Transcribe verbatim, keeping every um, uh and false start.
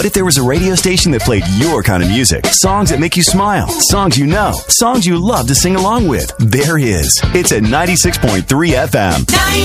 What if there was a radio station that played your kind of music? Songs that make you smile. Songs you know. Songs you love to sing along with. There is. It's at ninety-six point three F M.